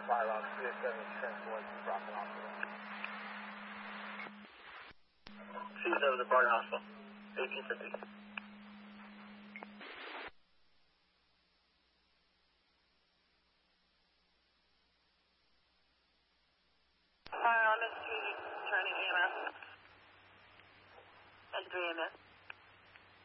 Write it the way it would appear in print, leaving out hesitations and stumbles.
Fire on 307 transport to Brockton Hospital. 2-7 to Brockton Hospital, 1850. Fire on the street, turning EMS. And 3 EMS.